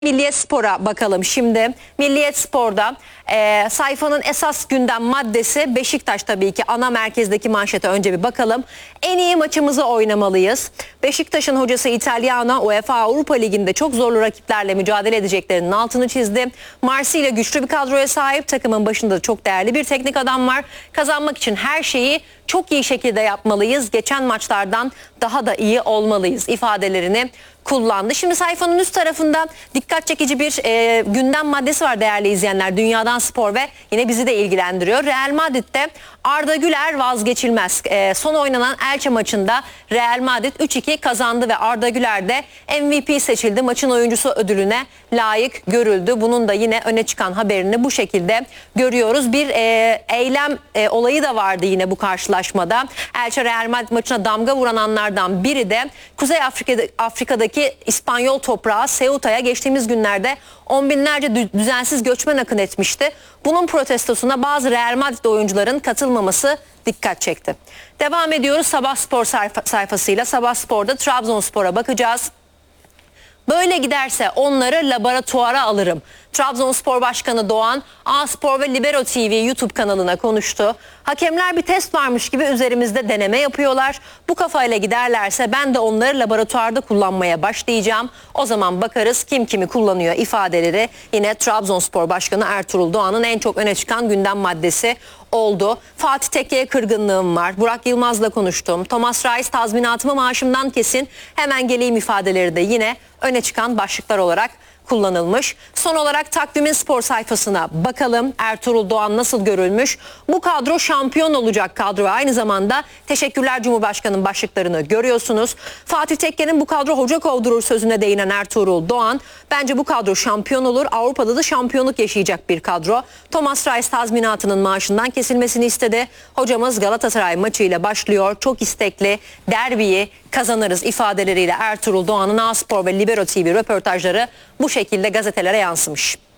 Milliyet Spor'a bakalım şimdi. Milliyet Spor'da sayfanın esas gündem maddesi Beşiktaş tabii ki. Ana merkezdeki manşete önce bir bakalım. En iyi maçımızı oynamalıyız. Beşiktaş'ın hocası İtalyan'a UEFA Avrupa Ligi'nde çok zorlu rakiplerle mücadele edeceklerinin altını çizdi. Marsilya güçlü bir kadroya sahip. Takımın başında da çok değerli bir teknik adam var. Kazanmak için her şeyi çok iyi şekilde yapmalıyız. Geçen maçlardan daha da iyi olmalıyız ifadelerini kullandı. Şimdi sayfanın üst tarafında dikkat çekici bir gündem maddesi var değerli izleyenler. Dünyadan spor ve yine bizi de ilgilendiriyor. Real Madrid'de Arda Güler vazgeçilmez. Son oynanan Elche maçında Real Madrid 3-2 kazandı ve Arda Güler de MVP seçildi. Maçın oyuncusu ödülüne layık görüldü. Bunun da yine öne çıkan haberini bu şekilde görüyoruz. Bir eylem olayı da vardı yine bu karşılaşmada. Elche Real Madrid maçına damga vuran anlardan biri de Kuzey Afrika'daki İspanyol toprağı Ceuta'ya geçtiğimiz günlerde on binlerce düzensiz göçmen akın etmişti. Bunun protestosuna bazı Real Madrid oyuncuların katılmaması dikkat çekti. Devam ediyoruz Sabah Spor sayfasıyla. Sabah Spor'da Trabzonspor'a bakacağız. Böyle giderse onları laboratuvara alırım. Trabzonspor Başkanı Doğan, A-Spor ve Libero TV YouTube kanalına konuştu. Hakemler bir test varmış gibi üzerimizde deneme yapıyorlar. Bu kafayla giderlerse ben de onları laboratuvarda kullanmaya başlayacağım. O zaman bakarız kim kimi kullanıyor ifadeleri yine Trabzonspor Başkanı Ertuğrul Doğan'ın en çok öne çıkan gündem maddesi oldu. Fatih Tekke'ye kırgınlığım var. Burak Yılmaz'la konuştum. Thomas Reis tazminatımı maaşımdan kesin hemen geleyim ifadeleri de yine öne çıkan başlıklar olarak kullanılmış. Son olarak Takvim'in spor sayfasına bakalım. Ertuğrul Doğan nasıl görülmüş? Bu kadro şampiyon olacak kadro. Aynı zamanda teşekkürler Cumhurbaşkanı'nın başlıklarını görüyorsunuz. Fatih Tekke'nin bu kadro hoca kovdurur sözüne değinen Ertuğrul Doğan, bence bu kadro şampiyon olur. Avrupa'da da şampiyonluk yaşayacak bir kadro. Thomas Reis tazminatının maaşından kesilmesini istedi. Hocamız Galatasaray maçıyla başlıyor. Çok istekli, derbiyi kazanırız ifadeleriyle Ertuğrul Doğan'ın A-Spor ve Libero TV röportajları bu şekilde gazetelere yansımış.